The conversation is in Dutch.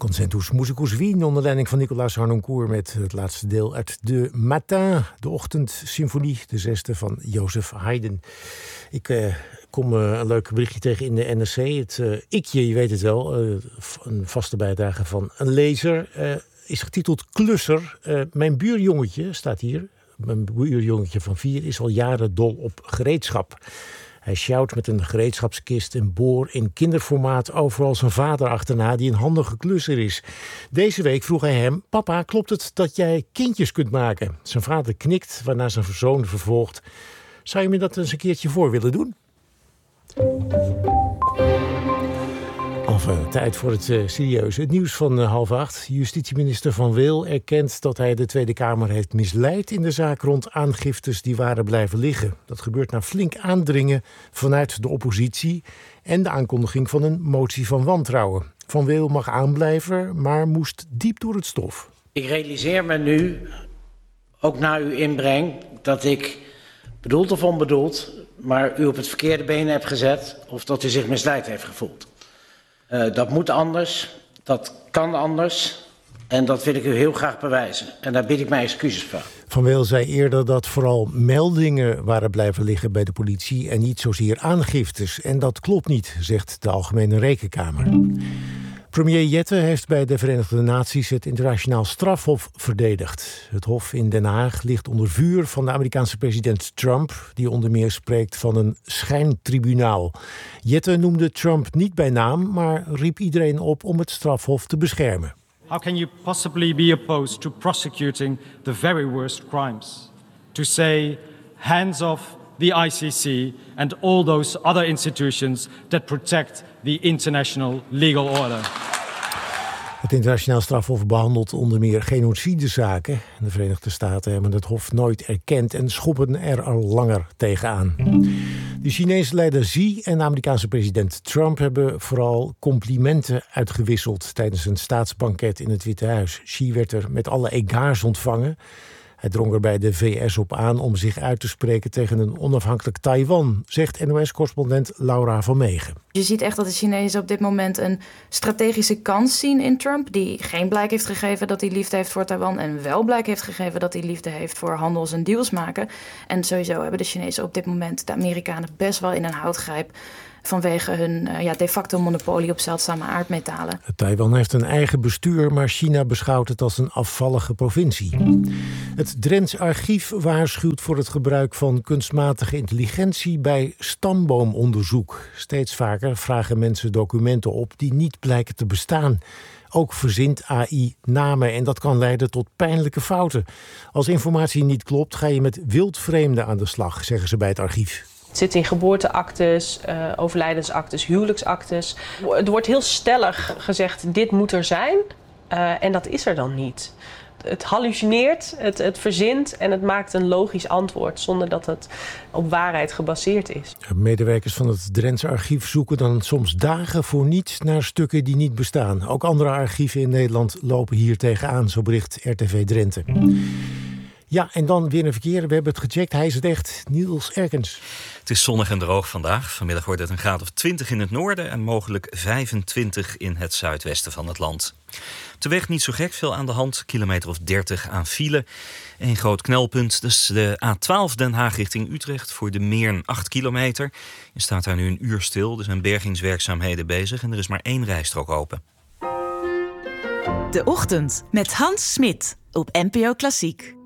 Concentus Musicus Wien onder leiding van Nicolaas Harnoncourt met het laatste deel uit de Matin, de ochtendsymfonie, de 6e van Joseph Haydn. Ik kom een leuk berichtje tegen in de NRC. Het ikje, je weet het wel, een vaste bijdrage van een lezer, is getiteld Klusser. Mijn buurjongetje, staat hier, mijn buurjongetje van 4 is al jaren dol op gereedschap. Hij sjouwt met een gereedschapskist en boor in kinderformaat overal zijn vader achterna, die een handige klusser is. Deze week vroeg hij hem: papa, klopt het dat jij kindjes kunt maken? Zijn vader knikt, waarna zijn zoon vervolgt: zou je me dat eens een keertje voor willen doen? Enfin, tijd voor het serieuze. Het nieuws van 7:30. Justitieminister Van Wil erkent dat hij de Tweede Kamer heeft misleid in de zaak rond aangiftes die waren blijven liggen. Dat gebeurt na flink aandringen vanuit de oppositie en de aankondiging van een motie van wantrouwen. Van Wil mag aanblijven, maar moest diep door het stof. Ik realiseer me nu, ook na uw inbreng, dat ik bedoeld of onbedoeld, maar u op het verkeerde been heb gezet of dat u zich misleid heeft gevoeld. Dat moet anders, dat kan anders en dat wil ik u heel graag bewijzen. En daar bied ik mij excuses voor. Van Wil zei eerder dat vooral meldingen waren blijven liggen bij de politie en niet zozeer aangiftes. En dat klopt niet, zegt de Algemene Rekenkamer. Premier Jette heeft bij de Verenigde Naties het internationaal strafhof verdedigd. Het hof in Den Haag ligt onder vuur van de Amerikaanse president Trump, die onder meer spreekt van een schijntribunaal. Jette noemde Trump niet bij naam, maar riep iedereen op om het strafhof te beschermen. How can you possibly be opposed to prosecuting the very worst crimes? To say, hands off the ICC and all those other institutions that protect the international legal order. Het internationaal strafhof behandelt onder meer genocidezaken. De Verenigde Staten hebben het hof nooit erkend en schoppen er al langer tegenaan. De Chinese leider Xi en de Amerikaanse president Trump hebben vooral complimenten uitgewisseld tijdens een staatsbanket in het Witte Huis. Xi werd er met alle egaars ontvangen. Hij drong er bij de VS op aan om zich uit te spreken tegen een onafhankelijk Taiwan, zegt NOS-correspondent Laura van Meegen. Je ziet echt dat de Chinezen op dit moment een strategische kans zien in Trump, die geen blijk heeft gegeven dat hij liefde heeft voor Taiwan en wel blijk heeft gegeven dat hij liefde heeft voor handels- en deals maken. En sowieso hebben de Chinezen op dit moment de Amerikanen best wel in een houtgreep vanwege hun de facto monopolie op zeldzame aardmetalen. Taiwan heeft een eigen bestuur, maar China beschouwt het als een afvallige provincie. Het Drents Archief waarschuwt voor het gebruik van kunstmatige intelligentie bij stamboomonderzoek. Steeds vaker vragen mensen documenten op die niet blijken te bestaan. Ook verzint AI namen en dat kan leiden tot pijnlijke fouten. Als informatie niet klopt, ga je met wildvreemden aan de slag, zeggen ze bij het archief. Het zit in geboorteactes, overlijdensactes, huwelijksactes. Er wordt heel stellig gezegd, dit moet er zijn. En dat is er dan niet. Het hallucineert, het verzint en het maakt een logisch antwoord zonder dat het op waarheid gebaseerd is. Medewerkers van het Drents Archief zoeken dan soms dagen voor niets naar stukken die niet bestaan. Ook andere archieven in Nederland lopen hier tegenaan, zo bericht RTV Drenthe. Ja, en dan weer een verkeer. We hebben het gecheckt. Hij is het echt. Niels Erkens. Het is zonnig en droog vandaag. Vanmiddag wordt het een graad of 20 in het noorden en mogelijk 25 in het zuidwesten van het land. Op de weg niet zo gek veel aan de hand. Kilometer of 30 aan file. Een groot knelpunt, dus de A12 Den Haag richting Utrecht voor de Meern 8 kilometer. Je staat daar nu een uur stil. Er zijn bergingswerkzaamheden bezig en er is maar 1 rijstrook open. De Ochtend met Hans Smit op NPO Klassiek.